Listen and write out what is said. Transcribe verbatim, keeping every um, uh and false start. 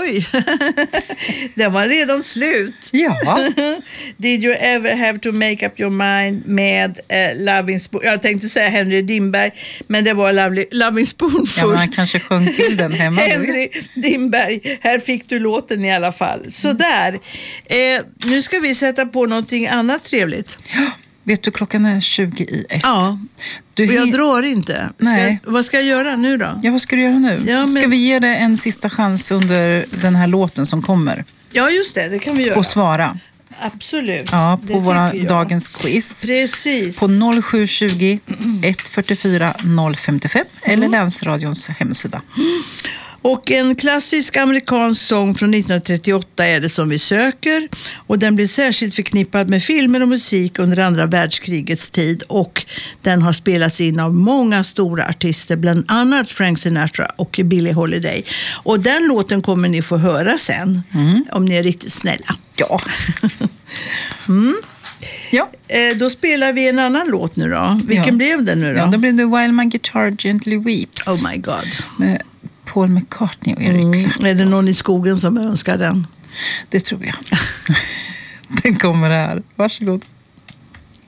Oj, den var redan slut. Ja. Did you ever have to make up your mind med eh, Loving Spoon? Jag tänkte säga Henry Dimberg, men det var Lovely, Loving Spoonful. Ja, men han kanske sjöng till den hemma. Henry Dimberg, här fick du låten i alla fall. Så där. Eh, nu ska vi sätta på någonting annat trevligt. Ja. Vet du, klockan är tjugo i ett. Ja, du och jag hin- drar inte. Nej. Ska, vad ska jag göra nu då? Ja, vad ska du göra nu? Ja, men... Ska vi ge dig en sista chans under den här låten som kommer? Ja, just det. Det kan vi göra. Och svara. Absolut. Ja, på våra jag. dagens quiz. Precis. På noll sju tjugo, ett fyrtiofyra, noll femtiofem mm. eller Länsradions hemsida. Och en klassisk amerikansk sång från nittonhundratrettioåtta är det som vi söker. Och den blir särskilt förknippad med filmer och musik under andra världskrigets tid. Och den har spelats in av många stora artister, bland annat Frank Sinatra och Billie Holiday. Och den låten kommer ni få höra sen, mm. om ni är riktigt snälla. Ja. mm. Ja. Eh, då spelar vi en annan låt nu då. Vilken ja. blev det nu då? Ja, då blev det While My Guitar Gently Weeps. Oh my God. Med Paul McCartney och Eric mm. Clapton. Är det någon i skogen som önskar den? Det tror jag. Den kommer här. Varsågod.